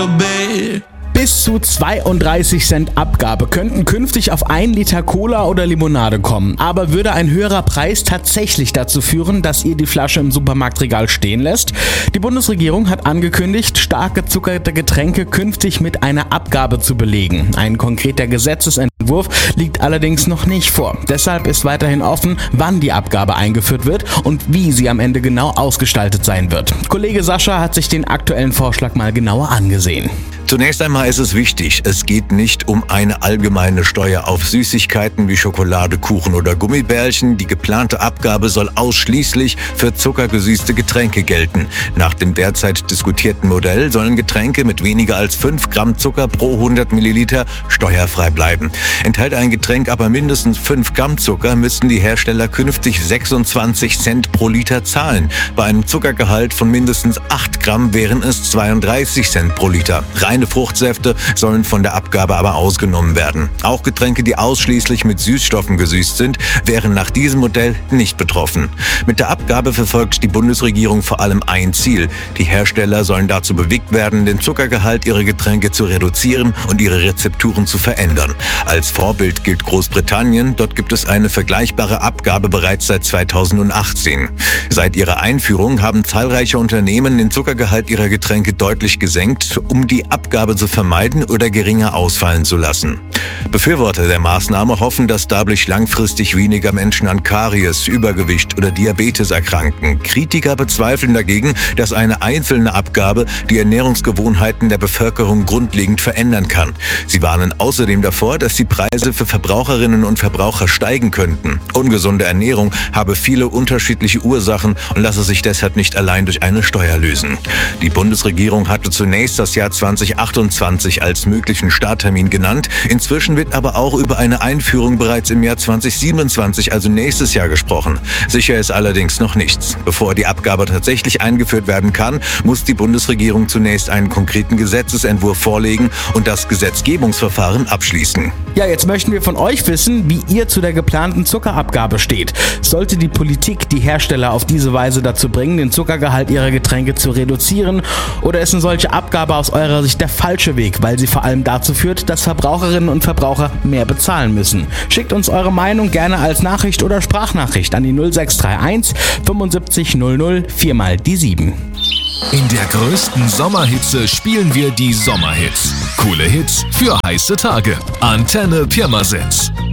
Bis zu 32 Cent Abgabe könnten künftig auf 1 Liter Cola oder Limonade kommen. Aber würde ein höherer Preis tatsächlich dazu führen, dass ihr die Flasche im Supermarktregal stehen lässt? Die Bundesregierung hat angekündigt, stark gezuckerte Getränke künftig mit einer Abgabe zu belegen. Ein konkreter Gesetzesentwurf liegt allerdings noch nicht vor. Deshalb ist weiterhin offen, wann die Abgabe eingeführt wird und wie sie am Ende genau ausgestaltet sein wird. Kollege Sascha hat sich den aktuellen Vorschlag mal genauer angesehen. Zunächst einmal ist es wichtig, es geht nicht um eine allgemeine Steuer auf Süßigkeiten wie Schokolade, Kuchen oder Gummibärchen. Die geplante Abgabe soll ausschließlich für zuckergesüßte Getränke gelten. Nach dem derzeit diskutierten Modell sollen Getränke mit weniger als 5 Gramm Zucker pro 100 Milliliter steuerfrei bleiben. Enthält ein Getränk aber mindestens 5 Gramm Zucker, müssten die Hersteller künftig 26 Cent pro Liter zahlen. Bei einem Zuckergehalt von mindestens 8 Gramm wären es 32 Cent pro Liter. Reine Fruchtsäfte sollen von der Abgabe aber ausgenommen werden. Auch Getränke, die ausschließlich mit Süßstoffen gesüßt sind, wären nach diesem Modell nicht betroffen. Mit der Abgabe verfolgt die Bundesregierung vor allem ein Ziel. Die Hersteller sollen dazu bewegt werden, den Zuckergehalt ihrer Getränke zu reduzieren und ihre Rezepturen zu verändern. Als Vorbild gilt Großbritannien. Dort gibt es eine vergleichbare Abgabe bereits seit 2018. Seit ihrer Einführung haben zahlreiche Unternehmen den Zuckergehalt ihrer Getränke deutlich gesenkt, um die Abgabe zu vermeiden oder geringer ausfallen zu lassen. Befürworter der Maßnahme hoffen, dass dadurch langfristig weniger Menschen an Karies, Übergewicht oder Diabetes erkranken. Kritiker bezweifeln dagegen, dass eine einzelne Abgabe die Ernährungsgewohnheiten der Bevölkerung grundlegend verändern kann. Sie warnen außerdem davor, dass die Preise für Verbraucherinnen und Verbraucher steigen könnten. Ungesunde Ernährung habe viele unterschiedliche Ursachen und lasse sich deshalb nicht allein durch eine Steuer lösen. Die Bundesregierung hatte zunächst das Jahr 2028 als möglichen Starttermin genannt. Inzwischen wird aber auch über eine Einführung bereits im Jahr 2027, also nächstes Jahr, gesprochen. Sicher ist allerdings noch nichts. Bevor die Abgabe tatsächlich eingeführt werden kann, muss die Bundesregierung zunächst einen konkreten Gesetzesentwurf vorlegen und das Gesetzgebungsverfahren abschließen. Ja, jetzt möchten wir von euch wissen, wie ihr zu der geplanten Zuckerabgabe steht. Sollte die Politik die Hersteller auf diese Weise dazu bringen, den Zuckergehalt ihrer Getränke zu reduzieren? Oder ist eine solche Abgabe aus eurer Sicht der falsche Weg, weil sie vor allem dazu führt, dass Verbraucherinnen und Verbraucher mehr bezahlen müssen? Schickt uns eure Meinung gerne als Nachricht oder Sprachnachricht an die 0631 75 00 4 mal die 7. In der größten Sommerhitze spielen wir die Sommerhits. Coole Hits für heiße Tage. Antenne Pirmasens.